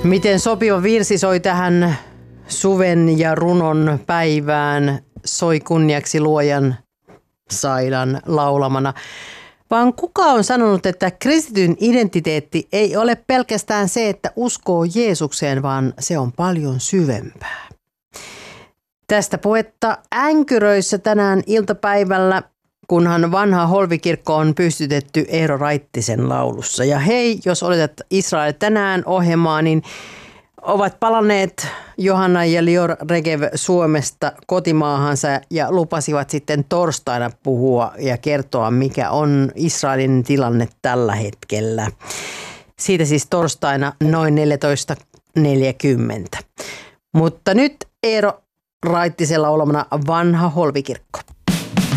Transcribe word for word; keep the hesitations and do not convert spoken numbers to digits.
Miten sopiva virsi soi tähän suven ja runon päivään, soi kunniaksi luojan saidan laulamana. Vaan kuka on sanonut, että kristityn identiteetti ei ole pelkästään se, että uskoo Jeesukseen, vaan se on paljon syvempää. Tästä puhetta änkyröissä tänään iltapäivällä, kunhan vanha Holvikirkko on pystytetty Eero Raittisen laulussa. Ja hei, jos odotat Israel tänään ohjelmaa, niin ovat palanneet Johanna ja Lior Regev Suomesta kotimaahansa ja lupasivat sitten torstaina puhua ja kertoa, mikä on Israelin tilanne tällä hetkellä. Siitä siis torstaina noin neljätoista neljäkymmentä. Mutta nyt Eero Raittisella olemana vanha Holvikirkko.